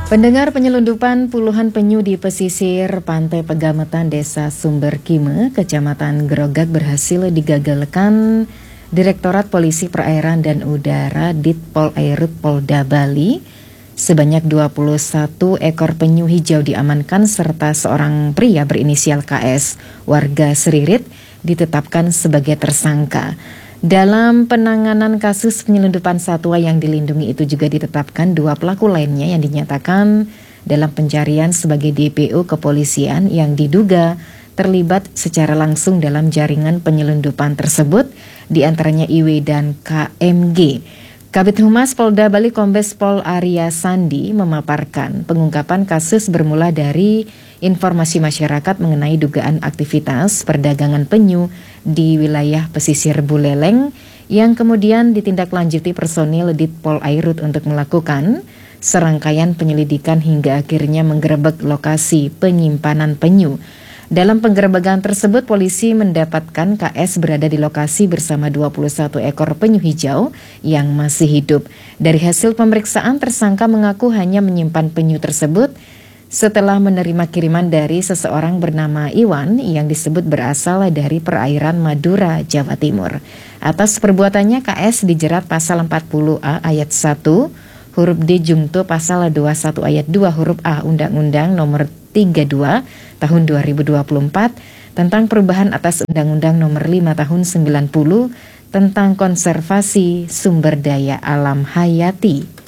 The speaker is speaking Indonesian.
Pendengar, penyelundupan puluhan penyu di pesisir Pantai Pegametan Desa Sumberkime, Kecamatan Grogak berhasil digagalkan Direktorat Polisi Perairan dan Udara Ditpol Airut Polda Bali. Sebanyak 21 ekor penyu hijau diamankan serta seorang pria berinisial KS, warga Seririt, ditetapkan sebagai tersangka. Dalam penanganan kasus penyelundupan satwa yang dilindungi itu juga ditetapkan 2 pelaku lainnya yang dinyatakan dalam pencarian sebagai DPO kepolisian yang diduga terlibat secara langsung dalam jaringan penyelundupan tersebut, diantaranya IW dan KMG. Kabid Humas Polda Bali Kombes Pol Arya Sandi memaparkan pengungkapan kasus bermula dari informasi masyarakat mengenai dugaan aktivitas perdagangan penyu di wilayah pesisir Buleleng yang kemudian ditindaklanjuti personil Ditpol Airut untuk melakukan serangkaian penyelidikan hingga akhirnya menggerebek lokasi penyimpanan penyu. Dalam penggerebekan tersebut, polisi mendapatkan KS berada di lokasi bersama 21 ekor penyu hijau yang masih hidup. Dari hasil pemeriksaan, tersangka mengaku hanya menyimpan penyu tersebut setelah menerima kiriman dari seseorang bernama Iwan yang disebut berasal dari perairan Madura, Jawa Timur. Atas perbuatannya, KS dijerat pasal 40A ayat 1 huruf D jungto pasal 21 ayat 2 huruf A Undang-Undang nomor 32 tahun 2024 tentang perubahan atas Undang-Undang nomor 5 tahun 90 tentang konservasi sumber daya alam hayati.